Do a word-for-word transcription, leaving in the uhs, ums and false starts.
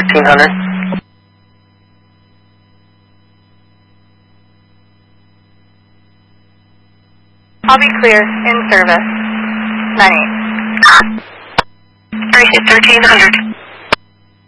fifteen hundred. I'll be clear. In service. nine eight. thirteen hundred.